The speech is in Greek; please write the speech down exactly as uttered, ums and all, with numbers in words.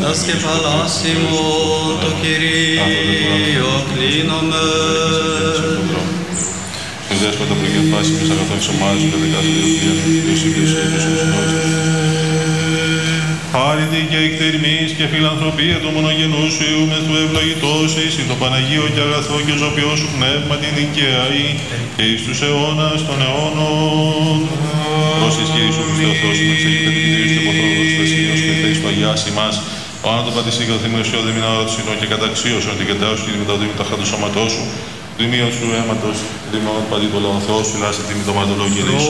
Δας και παλάσιμον το Κυρίο κλείνομεν. Και δέσποτα προκεφάσιμες αγαθών εξομάζουν και δεκάστηρες Διός Υγείας και τους Χριστός. Χάρητη και εκτερμής και φιλανθρωπία του μονογενού σου Υιού μες του ευλογητός εις το Παναγίο και αγαθό και ζωπιό σου πνεύμα την δικαίαη και εις τους αιώνας των αιώνων. Πρόσης και Ιησού Χριστέ ο Θεός με εξαγεί κατοικητήριους και αποθρόνους του Θεσσίως και θέεις το Αγιάς ημάς. Ο άνατο πατησί και το θύμιο δε μηνάωρα του συνό και καταξίωσον την κεντάωση και τη μεταδίδουν τα χάρη του σώματός σου. Δημίων σου αίματος, δημιών παντή το λαό Θεός, φυλάσσε τη μητωματολόγη Ιησού.